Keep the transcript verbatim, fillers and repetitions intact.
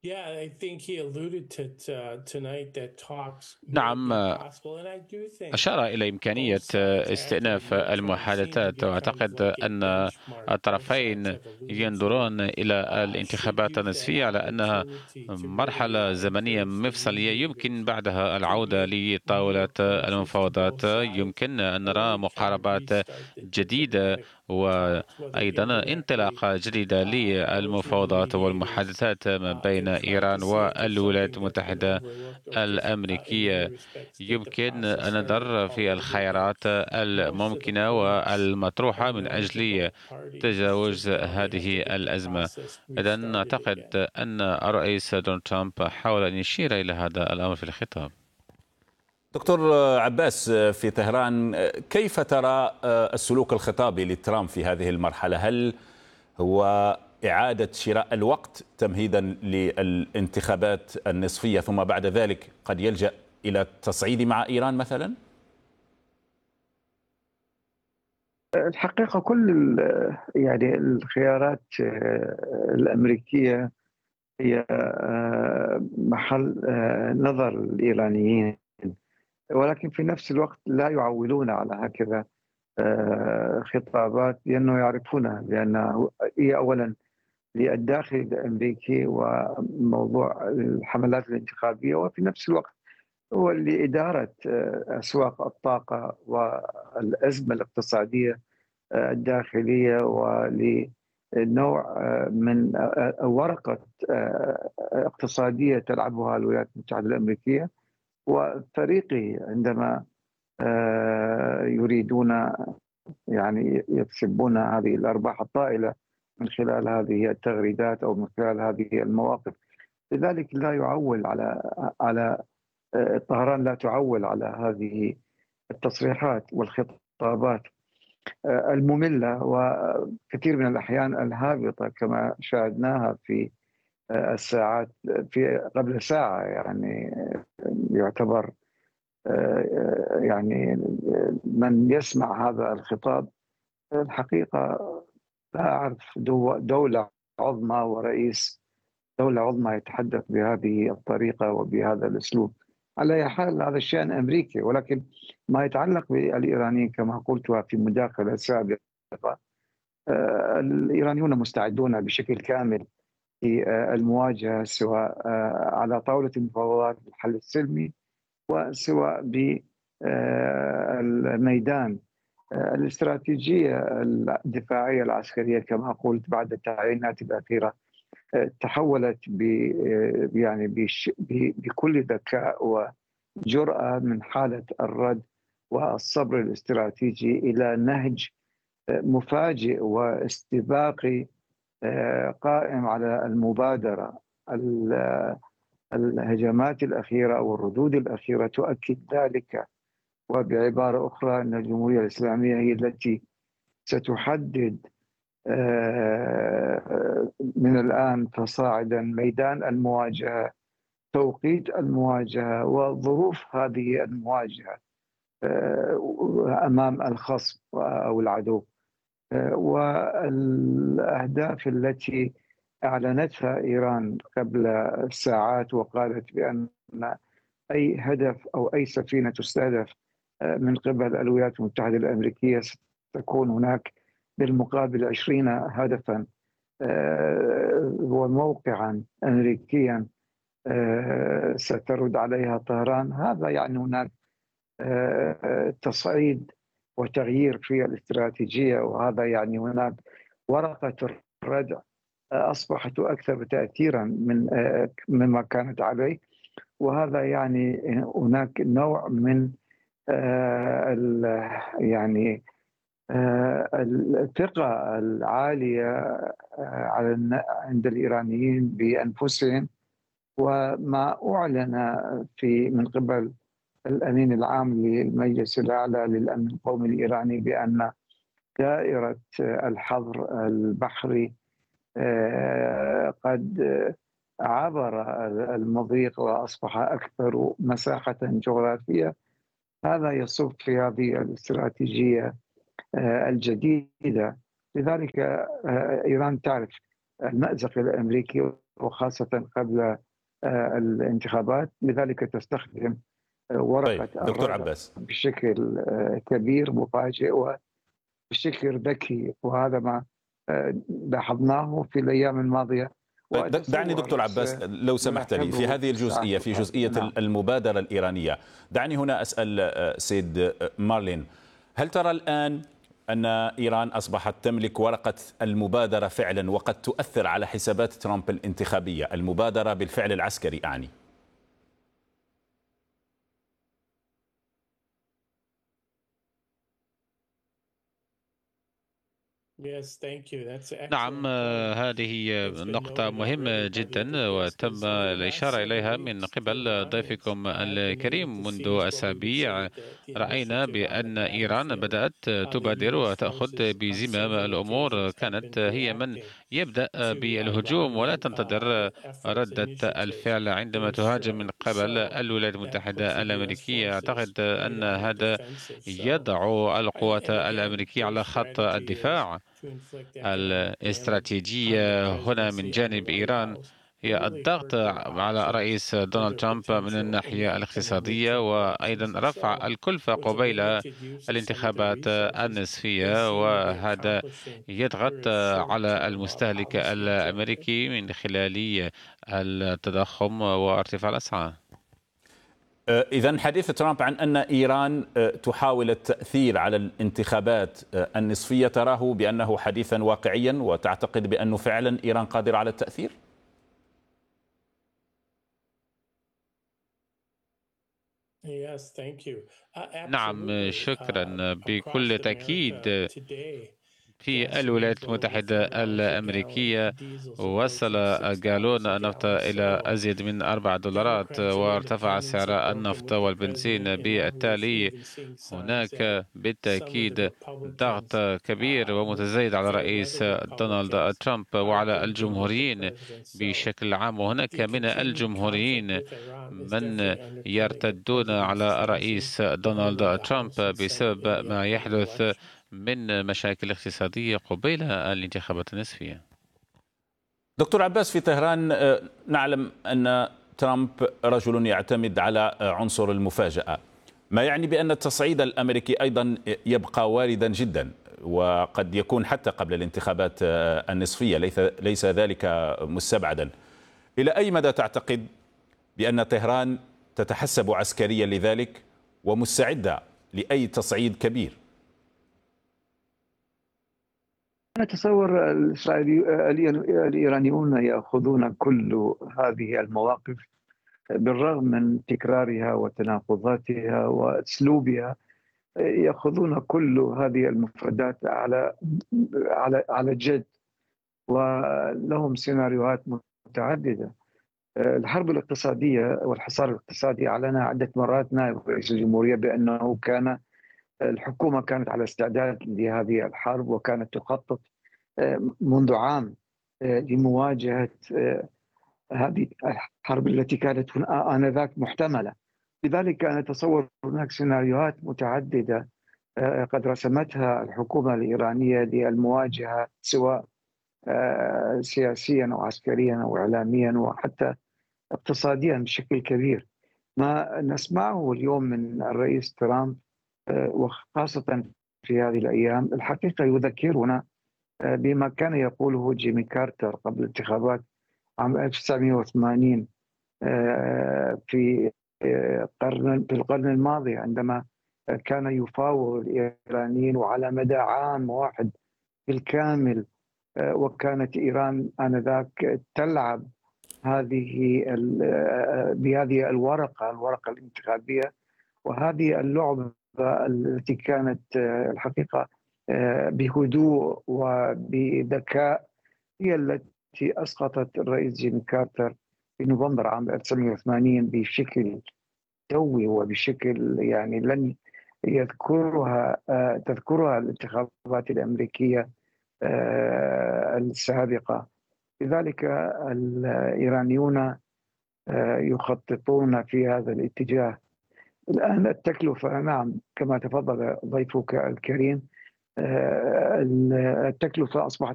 Yeah, I think he alluded to uh, tonight that talks may نعم، be possible, and I do think أشار إلى both إمكانية sides استئناف actively militarizing seem to المحادثات، be kind of وأعتقد like a أن benchmark. Both sides الطرفين have alluded to. ينظرون إلى Uh, should الانتخابات use that النصفية على أنها opportunity to مرحلة really uh, زمنية encourage the مفصلية mediators يمكن بعدها to العودة make لطاولة new approaches to both المفاوضات. sides, يمكن أن or نرى try to مقاربات restart the جديدة diplomatic talks, whether وأيضا indirectly. انطلاقة جديدة Uh, ultimately, للمفاوضات mediators والمحادثات ما uh, بين have tried to إيران see it as والولايات something that's been المتحدة overlooked, or just uh, in many الأمريكية. respects that the يمكن process أن started ننظر all في over again. الخيارات Most of the الممكنة points are والمطروحة من known to أجل both parties. It's تجاوز just now they have to هذه get the الأزمة. process إذن restarted نعتقد again. أن الرئيس دونالد ترامب حاول أن يشير إلى هذا الأمر في الخطاب. دكتور عباس، في طهران كيف ترى السلوك الخطابي لترامب في هذه المرحلة؟ هل هو إعادة شراء الوقت تمهيدا للانتخابات النصفية، ثم بعد ذلك قد يلجأ إلى التصعيد مع إيران مثلا؟ الحقيقة كل يعني الخيارات الأمريكية هي محل نظر الإيرانيين، ولكن في نفس الوقت لا يعولون على هكذا خطابات لأنه يعرفونها، لأنه هي أولا للداخل الأمريكي وموضوع الحملات الانتخابية، وفي نفس الوقت هو لإدارة أسواق الطاقة والأزمة الاقتصادية الداخلية، ولنوع من ورقة اقتصادية تلعبها الولايات المتحدة الأمريكية وفريقه عندما يريدون يعني يكسبون هذه الأرباح الطائلة من خلال هذه التغريدات أو من خلال هذه المواقف. لذلك لا يعول على على طهران لا تعول على هذه التصريحات والخطابات المملة وكثير من الأحيان الهابطة كما شاهدناها في الساعات في قبل ساعة. يعني يعتبر يعني من يسمع هذا الخطاب الحقيقة لا أعرف دولة عظمى ورئيس دولة عظمى يتحدث بهذه الطريقة وبهذا الأسلوب. على أي حال هذا الشأن أمريكي، ولكن ما يتعلق بالإيرانيين كما قلتها في مداخلة سابقة، الإيرانيون مستعدون بشكل كامل في المواجهة، سواء على طاولة المفاوضات بالحل السلمي وسواء بالميدان. الاستراتيجية الدفاعية العسكرية كما قلت بعد التعيينات الأخيرة تحولت ب يعني بش بكل ذكاء وجرأة من حالة الرد والصبر الاستراتيجي إلى نهج مفاجئ واستباقي قائم على المبادرة. الهجمات الأخيرة والردود الأخيرة تؤكد ذلك، وبعبارة أخرى أن الجمهورية الإسلامية هي التي ستحدد من الآن فصاعدا ميدان المواجهة، توقيت المواجهة، وظروف هذه المواجهة أمام الخصم أو العدو، والأهداف التي أعلنتها إيران قبل ساعات وقالت بأن أي هدف أو أي سفينة تستهدف من قبل الولايات المتحدة الأمريكية ستكون هناك بالمقابل عشرين هدفا وموقعا أمريكيا سترد عليها طهران. هذا يعني هناك تصعيد وتغيير في الاستراتيجية، وهذا يعني هناك ورقة الردع أصبحت أكثر تأثيرا من مما كانت عليه، وهذا يعني هناك نوع من يعني الثقة العالية عند الإيرانيين بأنفسهم، وما أعلن في من قبل الأمين العام للمجلس الأعلى للأمن القومي الإيراني بأن دائرة الحظر البحري قد عبر المضيق وأصبح أكثر مساحة جغرافية. هذا يصب في هذه الاستراتيجية الجديدة. لذلك إيران تعرف المأزق الأمريكي، وخاصة قبل الانتخابات، لذلك تستخدم ورقة طيب دكتور عباس بشكل كبير مفاجئ وبشكل ذكي، وهذا ما لاحظناه في الأيام الماضية. دعني دكتور عباس لو سمحت لي في هذه الجزئية، في جزئية نعم. المبادرة الإيرانية، دعني هنا أسأل سيد مارلين، هل ترى الآن أن إيران أصبحت تملك ورقة المبادرة فعلا وقد تؤثر على حسابات ترامب الانتخابية، المبادرة بالفعل العسكري أعني؟ نعم، هذه نقطة مهمة جدا وتم الإشارة إليها من قبل ضيفكم الكريم. منذ أسابيع رأينا بأن إيران بدأت تبادر وتأخذ بزمام الأمور، كانت هي من يبدأ بالهجوم ولا تنتظر ردة الفعل عندما تهاجم من قبل الولايات المتحدة الأمريكية. أعتقد أن هذا يضع القوات الأمريكية على خط الدفاع. الاستراتيجية هنا من جانب إيران هي الضغط على رئيس دونالد ترامب من الناحية الاقتصادية، وأيضا رفع الكلفة قبيل الانتخابات النصفية، وهذا يضغط على المستهلك الأمريكي من خلال التضخم وارتفاع الأسعار. إذن حديث ترامب عن أن إيران تحاول التأثير على الانتخابات النصفية تراه بأنه حديثا واقعيا، وتعتقد بأنه فعلا إيران قادرة على التأثير؟ نعم شكرا. بكل تأكيد في الولايات المتحدة الأمريكية وصل جالون النفط إلى أزيد من أربع دولارات، وارتفع سعر النفط والبنزين. بالتالي هناك بالتأكيد ضغط كبير ومتزايد على رئيس دونالد ترامب وعلى الجمهوريين بشكل عام، وهناك من الجمهوريين من يرتدون على رئيس دونالد ترامب بسبب ما يحدث من مشاكل اقتصادية قبيل الانتخابات النصفية. دكتور عباس، في طهران نعلم أن ترامب رجل يعتمد على عنصر المفاجأة، ما يعني بأن التصعيد الأمريكي أيضا يبقى واردا جدا، وقد يكون حتى قبل الانتخابات النصفية، ليس ذلك مستبعدا. إلى أي مدى تعتقد بأن طهران تتحسب عسكريا لذلك ومستعدة لأي تصعيد كبير؟ أنا أتصور الإيرانيون يأخذون كل هذه المواقف بالرغم من تكرارها وتناقضاتها وأسلوبها، يأخذون كل هذه المفردات على على على جد، ولهم سيناريوهات متعددة. الحرب الاقتصادية والحصار الاقتصادي أعلن عدة مرات نائب رئيس الجمهورية بأنه كان الحكومة كانت على استعداد لهذه الحرب، وكانت تخطط منذ عام لمواجهة هذه الحرب التي كانت آنذاك محتملة. لذلك أنا أتصور هناك سيناريوهات متعددة قد رسمتها الحكومة الإيرانية للمواجهة، سواء سياسيا أو عسكريا أو إعلاميا وحتى اقتصاديا بشكل كبير. ما نسمعه اليوم من الرئيس ترامب وخاصة في هذه الأيام الحقيقة يذكرنا بما كان يقوله جيمي كارتر قبل الانتخابات عام ألف وتسعمئة وثمانين في قرن في القرن الماضي، عندما كان يفاوض الإيرانيين وعلى مدى عام واحد بالكامل، وكانت إيران آنذاك تلعب هذه بهذه الورقة الورقة الانتخابية، وهذه اللعبة التي كانت الحقيقة بهدوء وبذكاء هي التي أسقطت الرئيس جيمي كارتر في نوفمبر عام ألف وتسعمئة وثمانين بشكل دوي وبشكل يعني لن يذكرها تذكرها الانتخابات الأمريكية السابقة. لذلك الإيرانيون يخططون في هذا الاتجاه. الآن التكلفة، نعم كما تفضل ضيفك الكريم، التكلفة أصبحت